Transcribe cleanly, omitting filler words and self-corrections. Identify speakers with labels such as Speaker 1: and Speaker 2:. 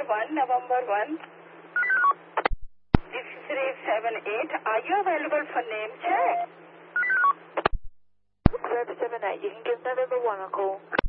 Speaker 1: 1, November 1. This is 378. Are you available for name check?
Speaker 2: Red 78, you can give November 1 a call.